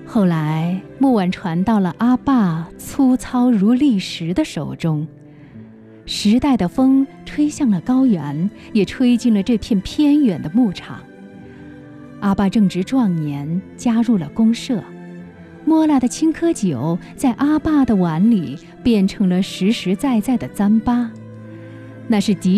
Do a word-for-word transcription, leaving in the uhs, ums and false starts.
后来木碗传到了阿爸粗糙如砾石的手中，时代的风吹向了高原，也吹进了这片偏远的牧场。阿爸正值壮年，加入了公社。莫辣的青稞酒在阿爸的碗里变成了实实在在的糌粑，那是极